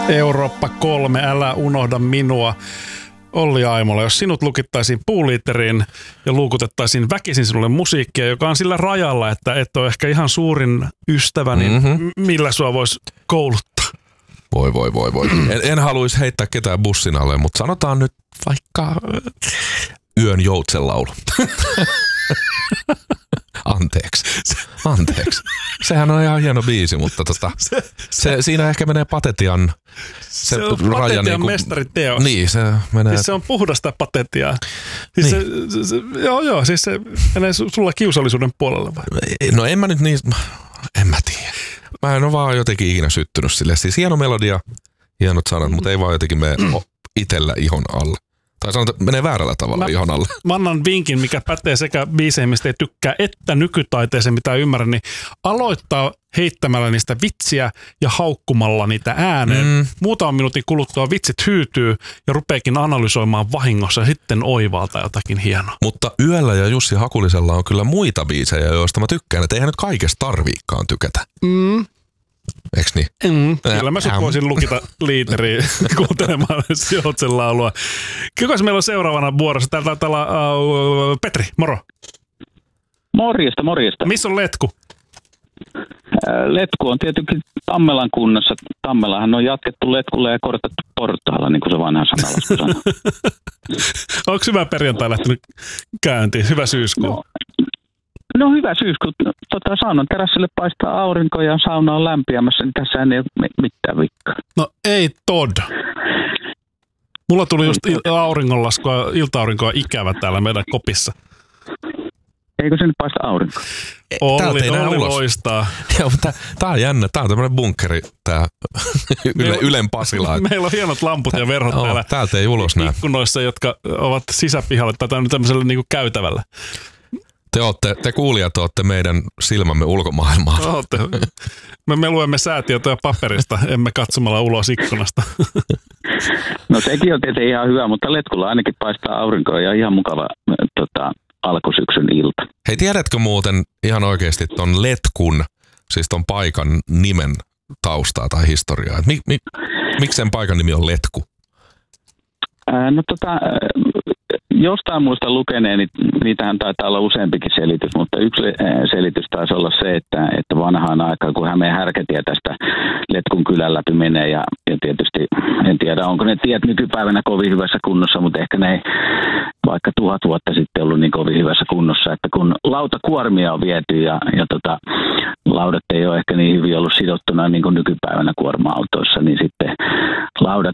Eurooppa 3, älä unohda minua. Olli Aimola, jos sinut lukittaisiin puuliiteriin ja luukutettaisiin väkisin sinulle musiikkia, joka on sillä rajalla, että et ole ehkä ihan suurin ystävä, niin millä sua voisi kouluttaa? Voi. En haluaisi heittää ketään bussin alle, mutta sanotaan nyt vaikka Yön joutsenlaulu. Anteeksi. Sehän on ihan hieno biisi, mutta siinä ehkä menee Patetian se on raja. Patetian niin mestariteos. Niin, se menee. Siis se on puhdasta patetiaa. Siis niin. Siis se menee sulla kiusallisuuden puolelle vai? No en mä tiedä. Mä en ole vaan jotenkin ikinä syttynyt sille. Siis hieno melodia, hienot sanat, mutta ei vaan jotenkin mene itsellä ihon alle. Tai sanotaan, että menee väärällä tavalla ihon alle. Mä annan vinkin, mikä pätee sekä biiseihin, mistä ei tykkää, että nykytaiteeseen, mitä ymmärrän, niin aloittaa heittämällä niistä vitsiä ja haukkumalla niitä ääneen. Muutaman minuutin kuluttua vitsit hyytyy ja rupeekin analysoimaan vahingossa ja sitten oivaltaa jotakin hienoa. Mutta Yöllä ja Jussi Hakulisella on kyllä muita biisejä, joista mä tykkään, että eihän nyt kaikesta tarviikaan tykätä. Eiks niin? Kyllä mä sut voisin lukita liiteriin kuuntelemaan Joutsen laulua. Kukas meillä on seuraavana vuorossa? Täällä taitaa olla Petri, moro. Morjesta. Missä on letku? Letku on tietenkin Tammelan kunnassa. Tammelahan on jatkettu letkulle ja kortettu portaalla, niin kuin se vanha sanalasku sanoo. Onko hyvä perjantai lähtenyt käyntiin? Hyvä syyskuu? No hyvä syyskuu. Saunan terassille paistaa aurinko ja sauna on lämpiämässä, niin tässä ei ole mitään vikkaa. No ei tod. Mulla tuli just ilta-aurinkoa ikävä täällä meidän kopissa. Eikö se nyt paista aurinko? Olli loistaa. Joo, tää on jännä. Tää on tämmönen bunkkeri, tää Ylen Pasila. Meillä on hienot lamput ja verhot täällä. Täältä ei ulos näe. Ikkunoissa, jotka ovat sisäpihalla tai tämmöisellä niinku käytävällä. Te kuulijat olette meidän silmämme ulkomaailmaa. Me luemme säätietoja paperista, emme katsomalla ulos ikkunasta. No sekin on tietenkin ihan hyvä, mutta letkulla ainakin paistaa aurinkoa ja ihan mukava alkusyksyn ilta. Hei, tiedätkö muuten ihan oikeasti ton letkun, siis ton paikan nimen taustaa tai historiaa? Miksi sen paikan nimi on Letku? Jostain muista lukeneen, niin niitähän taitaa olla useampikin selitys, mutta yksi selitys taisi olla se, että vanhaan aikaan, kun Hämeen härkätie tästä Letkun kylän läpi menee, ja tietysti en tiedä, onko ne tiet nykypäivänä kovin hyvässä kunnossa, mutta ehkä ne ei vaikka 1000 vuotta sitten ollut niin kovin hyvässä kunnossa, että kun lautakuormia on viety ja laudat ei ole ehkä niin hyvin ollut sidottuna niin kuin nykypäivänä kuorma-autoissa, niin sitten laudat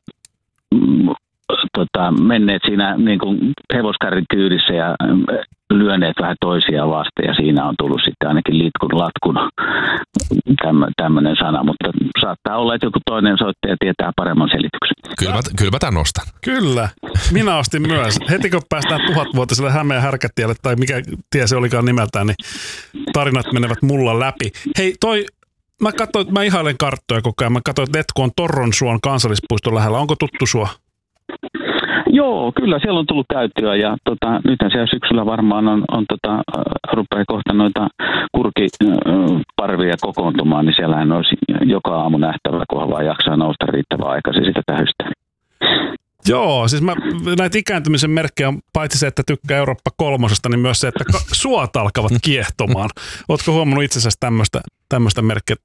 menneet siinä niin kuin hevoskärrin kyydissä ja lyöneet vähän toisiaan vasten ja siinä on tullut sitten ainakin latkun tämmöinen sana, mutta saattaa olla, että joku toinen soittaja tietää paremman selityksen. Kyllä mä tämän ostan. Kyllä, minä ostin myös. Heti kun päästään 1000-vuotiselle Hämeen härkätielle tai mikä tie se olikaan nimeltään, niin tarinat menevät mulla läpi. Hei, mä ihailen karttoja koko ajan. Mä katsoin, että Letku on Torronsuon kansallispuiston lähellä. Onko tuttu sua? Joo, kyllä siellä on tullut käytyä ja nythän siellä syksyllä varmaan rupeaa kohta noita kurkiparvia kokoontumaan, niin siellähän olisi joka aamu nähtävä, kunhan vaan jaksaa nousta riittävän aikaisin sitä tähystä. Joo, siis näitä ikääntymisen merkkejä on paitsi se, että tykkää Eurooppa 3, niin myös se, että suot alkavat kiehtomaan. Ootko huomannut itsessäsi tämmöistä merkkiä?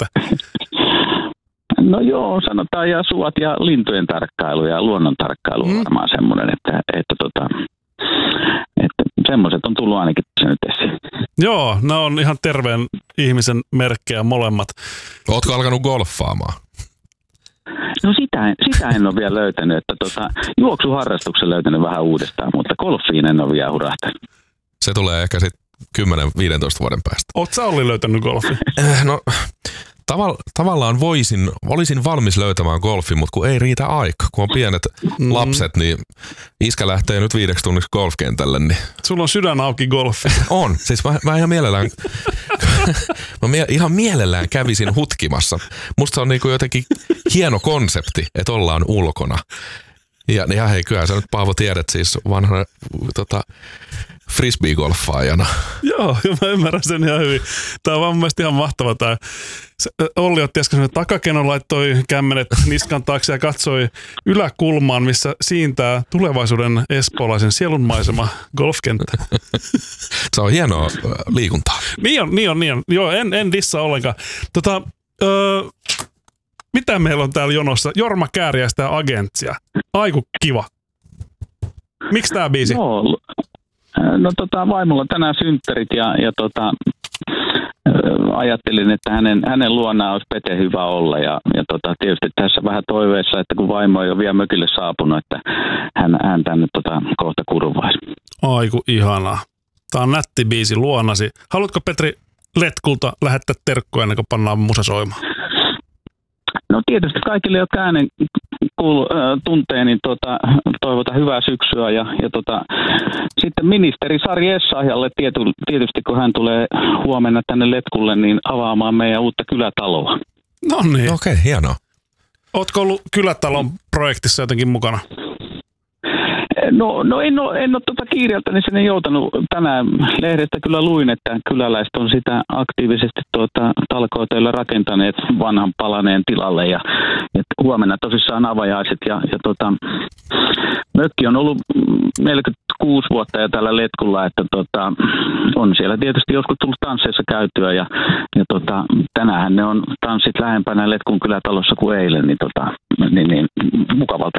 No joo, sanotaan ja suot ja lintujen tarkkailu ja luonnon tarkkailu on varmaan semmoinen, että semmoiset on tullut ainakin nyt esiin. Joo, ne on ihan terveen ihmisen merkkejä molemmat. Ootko alkanut golfaamaan? No sitä en ole vielä löytänyt, että juoksuharrastuksen löytänyt vähän uudestaan, mutta golfiin en ole vielä hurahtanut. Se tulee ehkä sitten 10-15 vuoden päästä. Oot sä Olli löytänyt golfin? No tavallaan olisin valmis löytämään golfin, mutta kun ei riitä aika. Kun on pienet lapset, niin iskä lähtee nyt 5 tunniksi golfkentälle. Niin sulla on sydän auki golfi. On. Siis mä ihan mielellään kävisin hutkimassa. Musta se on niinku jotenkin hieno konsepti, että ollaan ulkona. Ja hei, kyllä sä nyt Paavo tiedät siis vanhana frisbee-golfaajana. Joo, mä ymmärrän sen ihan hyvin. Tämä on vaan mun mielestä ihan mahtava. Olli otti äsken semmoinen takakenon, laittoi kämmenet niskan taakse ja katsoi yläkulmaan, missä siintää tulevaisuuden espoolaisen sielunmaisema golfkenttä. Se on hienoa liikuntaa. Niin on. Joo, en dissaa ollenkaan. Mitä meillä on täällä jonossa? Jorma Kääriäistä ja Agentsia. Aiku kiva. Miksi tää biisi? No vaimolla tänään synttärit ja ajattelin, että hänen luonaan olisi Pete hyvä olla ja tietysti tässä vähän toiveessa, että kun vaimo ei ole vielä mökille saapunut, että hän tänne kohta kurvaisi. Aiku ihanaa. Tää on nätti biisi luonasi. Haluatko Petri Letkulta lähettää terkkuja ennen kuin pannaan musa soimaan? No tietysti kaikille, jotka äänen tuntee, niin toivotan hyvää syksyä ja sitten ministeri Sari Essayahlle tietysti, kun hän tulee huomenna tänne Letkulle, niin avaamaan meidän uutta kylätaloa. No niin. Okei, hienoa. Ootko ollut kylätalon projektissa jotenkin mukana? No en ole kiireeltäni sinne joutanut. Tänään lehdestä kyllä luin, että kyläläiset on sitä aktiivisesti talkootöillä rakentaneet vanhan palaneen tilalle ja huomenna tosissaan avajaiset ja mökki on ollut 46 vuotta jo tällä Letkulla, että on siellä tietysti joskus tullut tansseissa käytyä ja tänäänhän ne on tanssit lähempänä Letkun kylätalossa kuin eilen, niin mukavalta